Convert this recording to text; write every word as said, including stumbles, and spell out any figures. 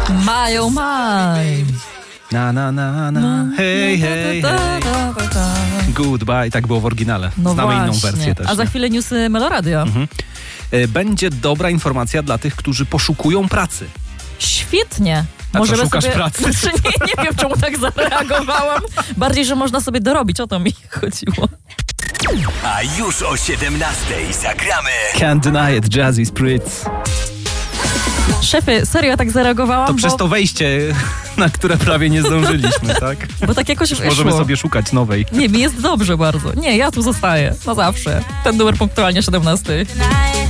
Mają maj. Na, na, na, na, hej, hej, hej. Goodbye, tak było w oryginale. No Znamy właśnie. inną wersję też. A za nie? chwilę newsy Meloradio. Mhm. Będzie dobra informacja dla tych, którzy poszukują pracy. Świetnie. A Możemy co, szukasz sobie... pracy? Znaczy, nie, nie wiem, czemu tak zareagowałam. Bardziej, że można sobie dorobić, o to mi chodziło. A już o siedemnastej zagramy Can't deny it, Jazzy Spritz. Szefie, serio, ja tak zareagowałam, To bo... przez to wejście, na które prawie nie zdążyliśmy, tak? Bo tak jakoś Już wyszło. możemy sobie szukać nowej. Nie, mi jest dobrze bardzo. Nie, ja tu zostaję. Na zawsze. Ten numer punktualnie siedemnasty.